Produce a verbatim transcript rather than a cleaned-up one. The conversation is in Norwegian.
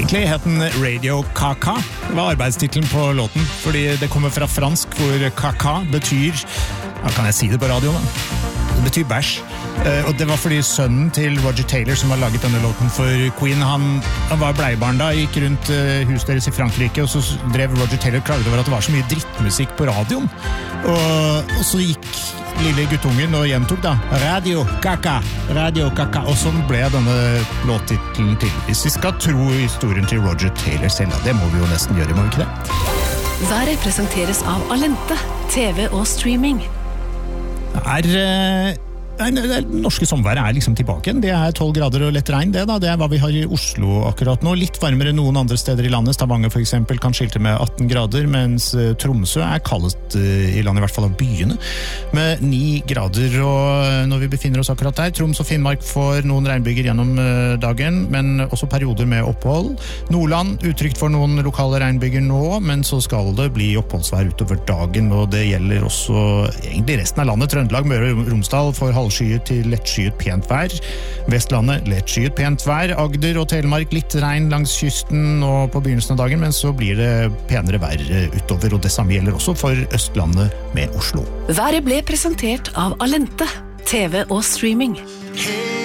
Egentlig het den Radio Kaka. Det var arbeidstitlen på låten, fordi det kommer fra fransk, hvor kaka betyr, ja, kan jeg si det på radio da? Det betyr bæsj. Og det var fordi sønnen til Roger Taylor som har laget denne låten for Queen, han, han var bleibarn da, gikk rundt huset deres i Frankrike, og så drev Roger Taylor klaget over at det var så mye drittmusikk på radioen. Og, og så gikk lille guttungen og gjentok da Radio Kaka, Radio Kaka, og sånn ble denne låttitlen til. Hvis vi skal tro historien til Roger Taylor selv, da, det må vi jo nesten gjøre, må vi ikke det? Været presenteres av Alente, T V og streaming. Er... Nei, det norske sommerværet er liksom tilbake igjen. Det er tolv grader og lett regn, det da. Det er hva vi har i Oslo akkurat nå. Litt varmere enn noen andre steder i landet. Stavanger for eksempel kan skilte med atten grader, mens Tromsø er kaldest i landet, i hvert fall av byene, med ni grader. Og når vi befinner oss akkurat der, Troms og Finnmark får noen regnbyger gjennom dagen, men også perioder med opphold. Nordland, utrygt for noen lokale regnbyger nå, men så skal det bli oppholdsvær utover dagen, og det gjelder også egentlig resten av landet. Trøndelag, Møre og Romsdal får halv skyet til lettskyet pent vær. Vestlandet lettskyet pent vær. Agder og Telemark litt regn langs kysten og på begynnelsen av dagen, men så blir det penere vær utover, og det samme gjelder også for Østlandet med Oslo. Været ble presentert av Alente, T V og streaming. Hey!